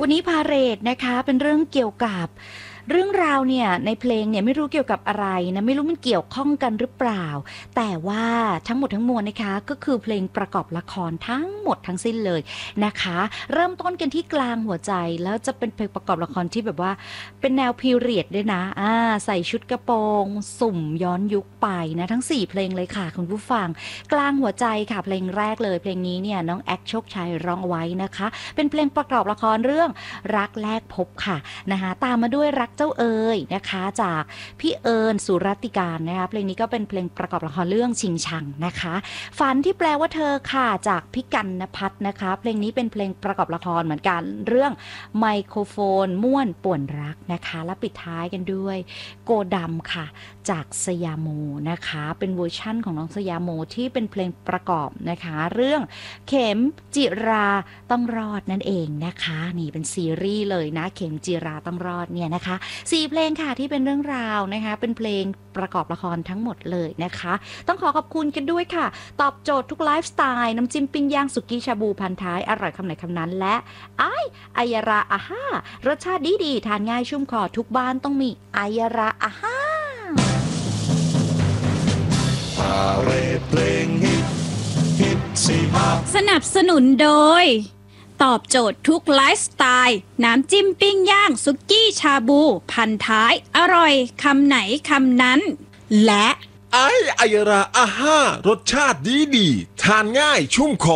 วันนี้พาเหรดนะคะเป็นเรื่องเกี่ยวกับเรื่องราวเนี่ยในเพลงเนี่ยไม่รู้เกี่ยวกับอะไรนะไม่รู้มันเกี่ยวข้องกันหรือเปล่าแต่ว่าทั้งหมดทั้งมวลนะคะก็คือเพลงประกอบละครทั้งหมดทั้งสิ้นเลยนะคะเริ่มต้นกันที่กลางหัวใจแล้วจะเป็นเพลงประกอบละครที่แบบว่าเป็นแนวพีเรียดด้วยนะใส่ชุดกระโปรงสุ่มย้อนยุคไปนะทั้ง4เพลงเลยค่ะคุณผู้ฟังกลางหัวใจค่ะเพลงแรกเลยเพลงนี้เนี่ยน้องแอคโชคชัยร้องไว้นะคะเป็นเพลงประกอบละครเรื่องรักแรกพบค่ะนะคะตามมาด้วยรักเจ้าเอ๋ยนะคะจากพี่เอิญสุรติการนะคะเพลงนี้ก็เป็นเพลงประกอบละครเรื่องชิงชังนะคะฝันที่แปลว่าเธอค่ะจากพี่กันณภัทรนะคะเพลงนี้เป็นเพลงประกอบละครเหมือนกันเรื่องไมโครโฟนม่วนป่วนรักนะคะและปิดท้ายกันด้วยโกดำค่ะจากสยามโมนะคะเป็นเวอร์ชั่นของน้องสยามโมที่เป็นเพลงประกอบนะคะเรื่องเข็มจิราต้องรอดนั่นเองนะคะนี่เป็นซีรีส์เลยนะเข็มจิราต้องรอดเนี่ยนะคะ4เพลงค่ะที่เป็นเรื่องราวนะคะเป็นเพลงประกอบละครทั้งหมดเลยนะคะต้องขอบคุณกันด้วยค่ะตอบโจทย์ทุกไลฟ์สไตล์น้ำจิ้มปิ้งย่างสุกี้ชาบูพันท้ายอร่อยคำไหนคำนั้นและอายาราอาฮ่ารสชาติดีทานง่ายชุ่มคอทุกบ้านต้องมีอายาราอาฮ่าพาเหรดเพลงฮิตสิฮะสนับสนุนโดยตอบโจทย์ทุกไลฟ์สไตล์น้ำจิ้มปิ้งย่างสุกี้ชาบูพันท้ายอร่อยคำไหนคำนั้นและอายราอาฮ่ารสชาติดีทานง่ายชุ่มคอ